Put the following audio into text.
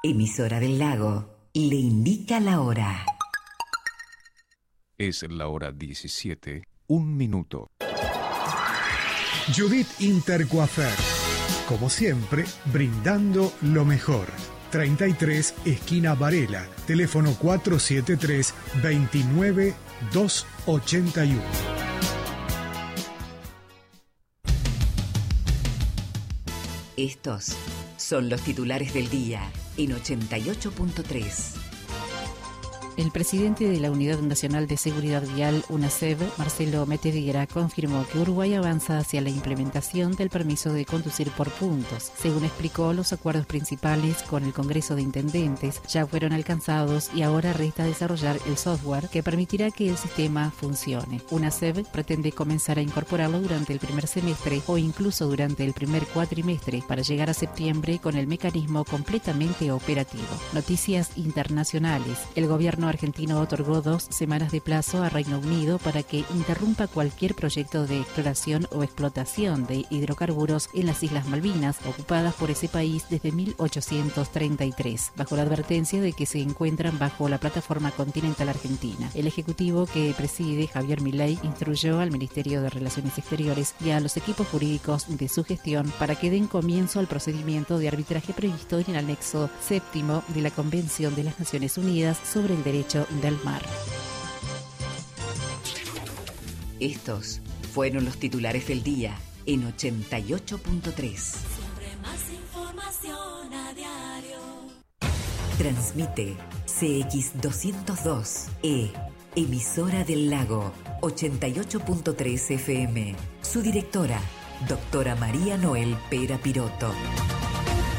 Emisora del Lago le indica la hora. Es la hora 17, 1 minuto. Judith Intercoafer, como siempre, brindando lo mejor. 33, esquina Varela, teléfono 473-29-281. Estos son los titulares del día en 88.3. El presidente de la Unidad Nacional de Seguridad Vial, UNASEV, Marcelo Metediera, confirmó que Uruguay avanza hacia la implementación del permiso de conducir por puntos. Según explicó, los acuerdos principales con el Congreso de Intendentes ya fueron alcanzados y ahora resta desarrollar el software que permitirá que el sistema funcione. UNASEV pretende comenzar a incorporarlo durante el primer semestre o incluso durante el primer cuatrimestre para llegar a septiembre con el mecanismo completamente operativo. Noticias internacionales. El gobierno argentino otorgó 2 semanas de plazo a Reino Unido para que interrumpa cualquier proyecto de exploración o explotación de hidrocarburos en las Islas Malvinas, ocupadas por ese país desde 1833, bajo la advertencia de que se encuentran bajo la plataforma continental argentina. El ejecutivo que preside, Javier Milei, instruyó al Ministerio de Relaciones Exteriores y a los equipos jurídicos de su gestión para que den comienzo al procedimiento de arbitraje previsto en el anexo 7º de la Convención de las Naciones Unidas sobre el derecho del mar. Estos fueron los titulares del día en 88.3. Siempre más información a diario. Transmite CX202E, emisora del Lago, 88.3 FM. Su directora, doctora María Noel Pera Piroto.